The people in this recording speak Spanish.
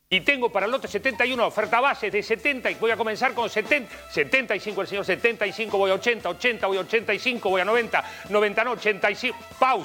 Y tengo para el lote 71, oferta base de 70, y voy a comenzar con 70, 75 el señor, 75, voy a 80, 80, voy a 85, voy a 90, 90 no, 85, pausa.